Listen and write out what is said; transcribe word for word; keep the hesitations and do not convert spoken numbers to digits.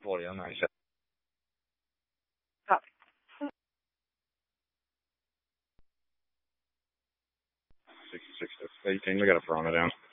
forty, I'm not sure. Copy. sixty-six to eighteen, we got a Piranha down.